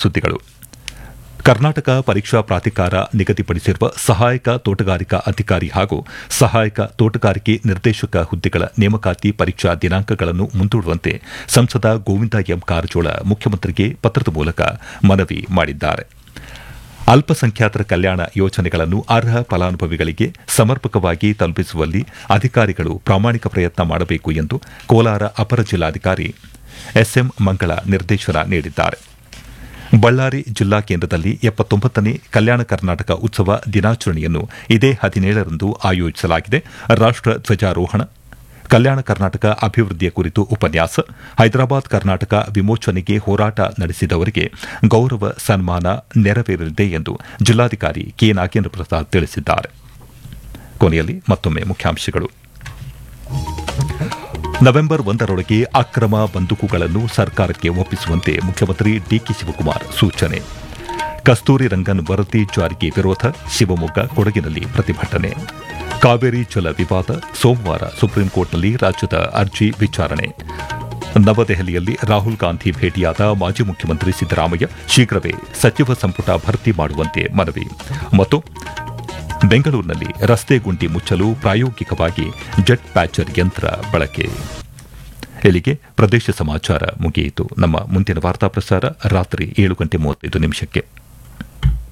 ಸುದ್ದಿಗಳು. ಕರ್ನಾಟಕ ಪರೀಕ್ಷಾ ಪ್ರಾಧಿಕಾರ ನಿಗದಿಪಡಿಸಿರುವ ಸಹಾಯಕ ತೋಟಗಾರಿಕಾ ಅಧಿಕಾರಿ ಹಾಗೂ ಸಹಾಯಕ ತೋಟಗಾರಿಕೆ ನಿರ್ದೇಶಕ ಹುದ್ದೆಗಳ ನೇಮಕಾತಿ ಪರೀಕ್ಷಾ ದಿನಾಂಕಗಳನ್ನು ಮುಂದೂಡುವಂತೆ ಸಂಸದ ಗೋವಿಂದ ಎಂ ಕಾರಜೋಳ ಮುಖ್ಯಮಂತ್ರಿಗೆ ಪತ್ರದ ಮೂಲಕ ಮನವಿ ಮಾಡಿದ್ದಾರೆ. ಅಲ್ಪಸಂಖ್ಯಾತರ ಕಲ್ಯಾಣ ಯೋಜನೆಗಳನ್ನು ಅರ್ಹ ಫಲಾನುಭವಿಗಳಿಗೆ ಸಮರ್ಪಕವಾಗಿ ತಲುಪಿಸುವಲ್ಲಿ ಅಧಿಕಾರಿಗಳು ಪ್ರಾಮಾಣಿಕ ಪ್ರಯತ್ನ ಮಾಡಬೇಕು ಎಂದು ಕೋಲಾರ ಅಪರ ಜಿಲ್ಲಾಧಿಕಾರಿ ಎಸ್ಎಂ ಮಂಗಳ ನಿರ್ದೇಶನ ನೀಡಿದ್ದಾರೆ. ಬಳ್ಳಾರಿ ಜಿಲ್ಲಾ ಕೇಂದ್ರದಲ್ಲಿ 79ನೇ ಕಲ್ಯಾಣ ಕರ್ನಾಟಕ ಉತ್ಸವ ದಿನಾಚರಣೆಯನ್ನು ಇದೇ 17ರಂದು ಆಯೋಜಿಸಲಾಗಿದೆ. ರಾಷ್ಟ ಧ್ವಜಾರೋಹಣ, ಕಲ್ಯಾಣ ಕರ್ನಾಟಕ ಅಭಿವೃದ್ಧಿಯ ಕುರಿತು ಉಪನ್ಯಾಸ, ಹೈದರಾಬಾದ್ ಕರ್ನಾಟಕ ವಿಮೋಚನೆಗೆ ಹೋರಾಟ ನಡೆಸಿದವರಿಗೆ ಗೌರವ ಸನ್ಮಾನ ನೆರವೇರಲಿದೆ ಎಂದು ಜಿಲ್ಲಾಧಿಕಾರಿ ಕೆ ನಾಗೇಂದ್ರ ಪ್ರಸಾದ್ ತಿಳಿಸಿದ್ದಾರೆ. ಕೊನೆಯಲ್ಲಿ ಮತ್ತೊಮ್ಮೆ ಮುಖ್ಯಾಂಶಗಳು. ನವೆಂಬರ್ 1ರೊಳಗೆ ಅಕ್ರಮ ಬಂದೂಕುಗಳನ್ನು ಸರ್ಕಾರಕ್ಕೆ ಒಪ್ಪಿಸುವಂತೆ ಮುಖ್ಯಮಂತ್ರಿ ಡಿಕೆ ಶಿವಕುಮಾರ್ ಸೂಚನೆ. ಕಸ್ತೂರಿ ರಂಗನ್ ವರದಿ ಜಾರಿಗೆ ವಿರೋಧ, ಶಿವಮೊಗ್ಗ, ಕೊಡಗಿನಲ್ಲಿ ಪ್ರತಿಭಟನೆ. ಕಾವೇರಿ ಜಲ ವಿವಾದ, ಸೋಮವಾರ ಸುಪ್ರೀಂಕೋರ್ಟ್ನಲ್ಲಿ ರಾಜ್ಯದ ಅರ್ಜಿ ವಿಚಾರಣೆ. ನವದೆಹಲಿಯಲ್ಲಿ ರಾಹುಲ್ ಗಾಂಧಿ ಭೇಟಿಯಾದ ಮಾಜಿ ಮುಖ್ಯಮಂತ್ರಿ ಸಿದ್ದರಾಮಯ್ಯ, ಶೀಘ್ರವೇ ಸಚಿವ ಸಂಪುಟ ಭರ್ತಿ ಮಾಡುವಂತೆ ಮನವಿ. ಮತ್ತು ಬೆಂಗಳೂರಿನಲ್ಲಿ ರಸ್ತೆ ಗುಂಡಿ ಮುಚ್ಚಲು ಪ್ರಾಯೋಗಿಕವಾಗಿ ಜೆಟ್ ಪ್ಯಾಚರ್ ಯಂತ್ರ ಬಳಕೆ. ಇಲ್ಲಿಗೆ ಪ್ರದೇಶ ಸಮಾಚಾರ ಮುಗಿಯಿತು. ನಮ್ಮ ಮುಂದಿನ ವಾರ್ತಾ ಪ್ರಸಾರ ರಾತ್ರಿ 7:35 ನಿಮಿಷಕ್ಕೆ.